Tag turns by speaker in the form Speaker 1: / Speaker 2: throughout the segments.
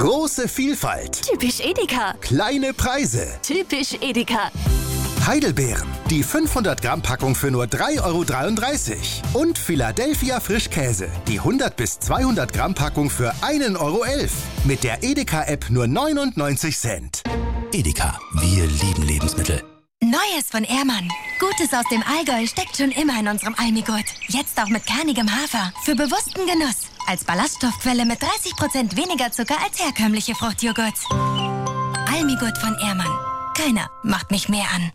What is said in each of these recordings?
Speaker 1: Große Vielfalt.
Speaker 2: Typisch Edeka.
Speaker 1: Kleine Preise.
Speaker 2: Typisch Edeka.
Speaker 1: Heidelbeeren, die 500 Gramm Packung für nur 3,33 €. Und Philadelphia Frischkäse, die 100 bis 200 Gramm Packung für 1,11 €. Mit der Edeka-App nur 99 Cent.
Speaker 3: Edeka, wir lieben Lebensmittel.
Speaker 4: Neues von Ehrmann. Gutes aus dem Allgäu steckt schon immer in unserem Almigurt. Jetzt auch mit kernigem Hafer. Für bewussten Genuss. Als Ballaststoffquelle mit 30% weniger Zucker als herkömmliche Fruchtjoghurts. Almigurt von Ehrmann. Keiner macht mich mehr an.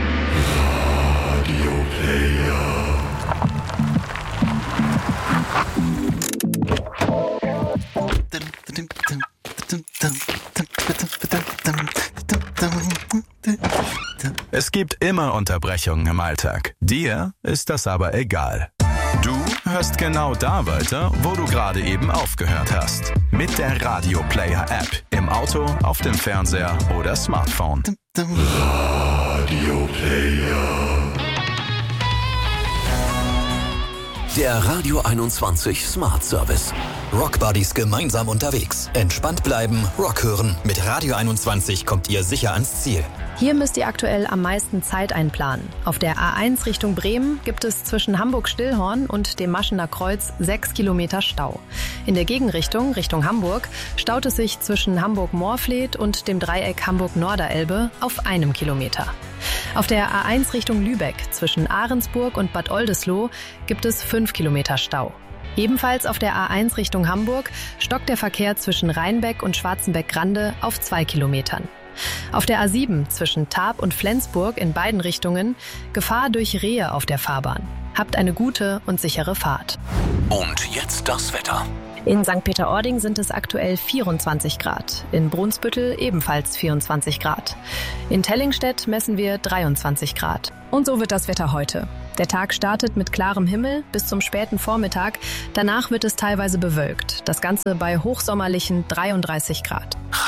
Speaker 5: Es gibt immer Unterbrechungen im Alltag. Dir ist das aber egal. Du hörst genau da weiter, wo du gerade eben aufgehört hast. Mit der Radio Player App. Im Auto, auf dem Fernseher oder Smartphone.
Speaker 6: Radio Player.
Speaker 3: Der Radio 21 Smart Service. Rockbuddies gemeinsam unterwegs. Entspannt bleiben, Rock hören. Mit Radio 21 kommt ihr sicher ans Ziel.
Speaker 7: Hier müsst ihr aktuell am meisten Zeit einplanen. Auf der A1 Richtung Bremen gibt es zwischen Hamburg-Stillhorn und dem Maschener Kreuz 6 Kilometer Stau. In der Gegenrichtung, Richtung Hamburg, staut es sich zwischen Hamburg-Moorfleet und dem Dreieck Hamburg-Norderelbe auf 1 Kilometer. Auf der A1 Richtung Lübeck zwischen Ahrensburg und Bad Oldesloe gibt es 5 Kilometer Stau. Ebenfalls auf der A1 Richtung Hamburg stockt der Verkehr zwischen Rheinbeck und Schwarzenbeck-Grande auf 2 Kilometern. Auf der A7 zwischen Tarp und Flensburg in beiden Richtungen Gefahr durch Rehe auf der Fahrbahn. Habt eine gute und sichere Fahrt.
Speaker 3: Und jetzt das Wetter.
Speaker 7: In St. Peter-Ording sind es aktuell 24 Grad. In Brunsbüttel ebenfalls 24 Grad. In Tellingstedt messen wir 23 Grad. Und so wird das Wetter heute. Der Tag startet mit klarem Himmel bis zum späten Vormittag. Danach wird es teilweise bewölkt. Das Ganze bei hochsommerlichen 33 Grad.